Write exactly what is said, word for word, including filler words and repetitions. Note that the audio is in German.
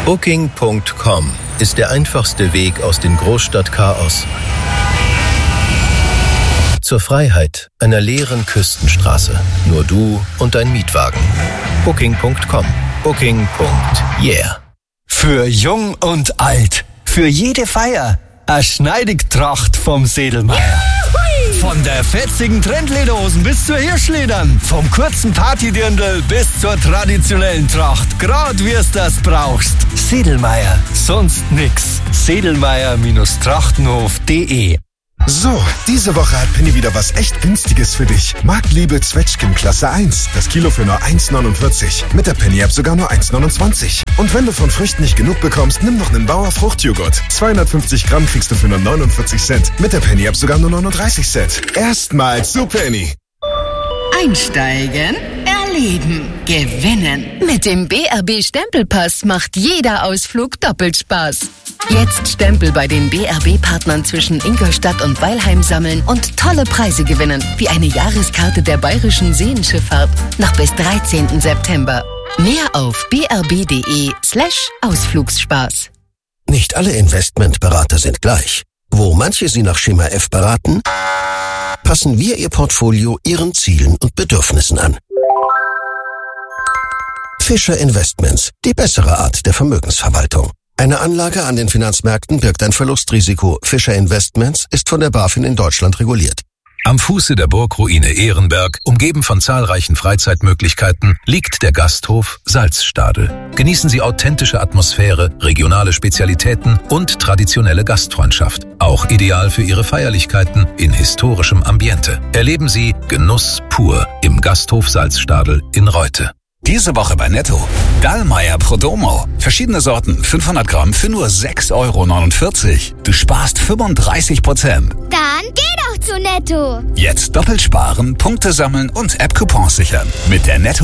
Booking Punkt com ist der einfachste Weg aus dem Großstadtchaos zur Freiheit einer leeren Küstenstraße. Nur du und dein Mietwagen. Booking Punkt com. Booking. Yeah. Für jung und alt. Für jede Feier. Eine Schneidigtracht vom Sedelmeier. Von der fetzigen Trendlederhosen bis zur Hirschledern. Vom kurzen Partydirndl bis zur traditionellen Tracht. Grad wie es das brauchst. Sedelmeier. Sonst nix. Sedelmeier Trachtenhof punkt de. So, diese Woche hat Penny wieder was echt Günstiges für dich. Marktliebe Zwetschgen Klasse eins. Das Kilo für nur eins neunundvierzig. Mit der Penny-App sogar nur eins neunundzwanzig. Und wenn du von Früchten nicht genug bekommst, nimm noch einen Bauer Fruchtjoghurt. zweihundertfünfzig Gramm kriegst du für nur neunundvierzig Cent. Mit der Penny-App sogar nur neununddreißig Cent. Erstmals zu Penny. Einsteigen, erleben, gewinnen. Mit dem B R B-Stempelpass macht jeder Ausflug doppelt Spaß. Jetzt Stempel bei den B R B-Partnern zwischen Ingolstadt und Weilheim sammeln und tolle Preise gewinnen, wie eine Jahreskarte der Bayerischen Seenschifffahrt. Noch bis dreizehnten September. Mehr auf brb.de slash Ausflugsspaß. Nicht alle Investmentberater sind gleich. Wo manche Sie nach Schema F beraten, passen wir Ihr Portfolio Ihren Zielen und Bedürfnissen an. Fischer Investments, die bessere Art der Vermögensverwaltung. Eine Anlage an den Finanzmärkten birgt ein Verlustrisiko. Fischer Investments ist von der BaFin in Deutschland reguliert. Am Fuße der Burgruine Ehrenberg, umgeben von zahlreichen Freizeitmöglichkeiten, liegt der Gasthof Salzstadel. Genießen Sie authentische Atmosphäre, regionale Spezialitäten und traditionelle Gastfreundschaft. Auch ideal für Ihre Feierlichkeiten in historischem Ambiente. Erleben Sie Genuss pur im Gasthof Salzstadel in Reute. Diese Woche bei Netto. Dallmayr Prodomo. Verschiedene Sorten, fünfhundert Gramm für nur sechs Euro neunundvierzig. Du sparst fünfunddreißig Prozent. Dann geh doch zu Netto. Jetzt doppelt sparen, Punkte sammeln und App-Coupons sichern. Mit der Netto